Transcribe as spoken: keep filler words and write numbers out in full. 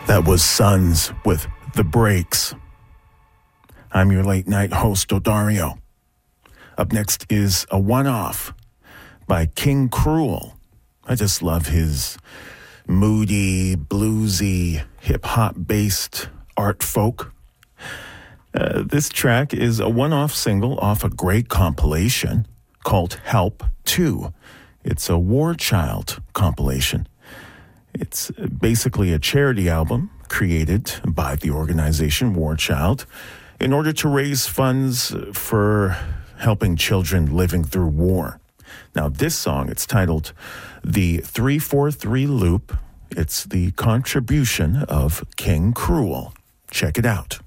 That was Sons with The Breaks. I'm your late night host, Odario. Up next is a one-off by King Cruel. I just love his moody, bluesy, hip-hop based art folk. Uh, this track is a one-off single off a great compilation called Help two. It's a War Child compilation. It's basically a charity album created by the organization War Child in order to raise funds for helping children living through war. Now, this song, it's titled The three four three Loop. It's the contribution of King Cruel. Check it out.